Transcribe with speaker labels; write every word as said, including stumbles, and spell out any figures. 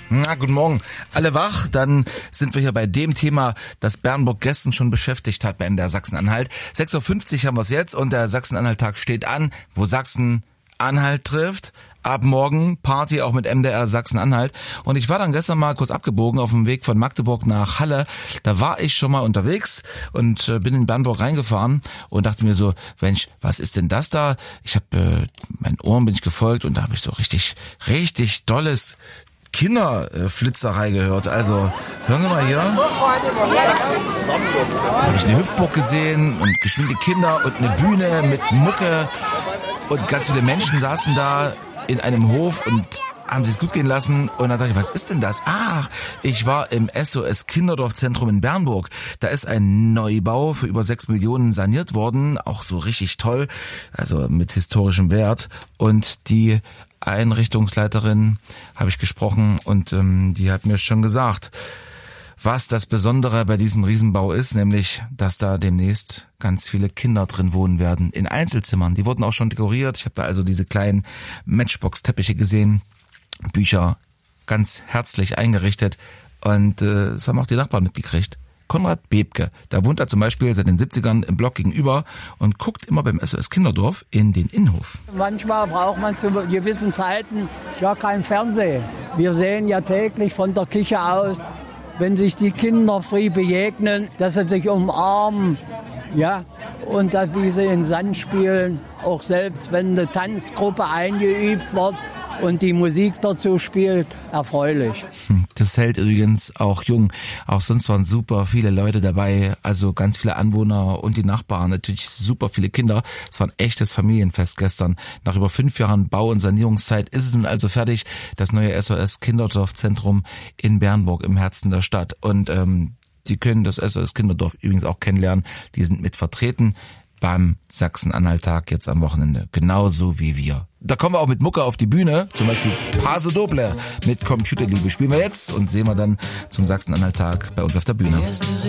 Speaker 1: Na, guten Morgen. Alle wach? Dann sind wir hier bei dem Thema, das Bernburg gestern schon beschäftigt hat bei M D R Sachsen-Anhalt. sechs Uhr fünfzig haben wir es jetzt und der Sachsen-Anhalt-Tag steht an, wo Sachsen-Anhalt trifft. Ab morgen Party auch mit M D R Sachsen-Anhalt. Und ich war dann gestern mal kurz abgebogen auf dem Weg von Magdeburg nach Halle. Da war ich schon mal unterwegs und äh, bin in Bernburg reingefahren und dachte mir so, Mensch, was ist denn das da? Ich habe äh, meinen Ohren bin ich gefolgt und da habe ich so richtig, richtig dolles Kinderflitzerei gehört. Also, hören Sie mal hier. Da habe ich eine Hüpfburg gesehen und geschwinde Kinder und eine Bühne mit Mucke und ganz viele Menschen saßen da in einem Hof und haben sich es gut gehen lassen. Und dann dachte ich, was ist denn das? Ach, ich war im S O S Kinderdorfzentrum in Bernburg. Da ist ein Neubau für über sechs Millionen saniert worden. Auch so richtig toll. Also mit historischem Wert. Und die Einrichtungsleiterin habe ich gesprochen und ähm, die hat mir schon gesagt, was das Besondere bei diesem Riesenbau ist, nämlich, dass da demnächst ganz viele Kinder drin wohnen werden, in Einzelzimmern. Die wurden auch schon dekoriert. Ich habe da also diese kleinen Matchbox-Teppiche gesehen, Bücher, ganz herzlich eingerichtet. Und äh, das haben auch die Nachbarn mitgekriegt. Konrad Bebke, da wohnt er zum Beispiel seit den siebzigern im Block gegenüber und guckt immer beim S O S Kinderdorf in den Innenhof.
Speaker 2: Manchmal braucht man zu gewissen Zeiten ja kein Fernsehen. Wir sehen ja täglich von der Küche aus, wenn sich die Kinder früh begegnen, dass sie sich umarmen, ja, und dass, wie sie in den Sand spielen, auch selbst wenn eine Tanzgruppe eingeübt wird und die Musik dazu spielt, erfreulich.
Speaker 1: Das hält übrigens auch jung. Auch sonst waren super viele Leute dabei, also ganz viele Anwohner und die Nachbarn, natürlich super viele Kinder. Es war ein echtes Familienfest gestern. Nach über fünf Jahren Bau- und Sanierungszeit ist es nun also fertig, das neue S O S Kinderdorfzentrum in Bernburg im Herzen der Stadt. Und ähm, die können das S O S Kinderdorf übrigens auch kennenlernen. Die sind mit vertreten beim Sachsen-Anhalt-Tag jetzt am Wochenende. Genauso wie wir. Da kommen wir auch mit Mucke auf die Bühne. Zum Beispiel Paso Doble mit Computerliebe spielen wir jetzt und sehen wir dann zum Sachsen-Anhalt-Tag bei uns auf der Bühne.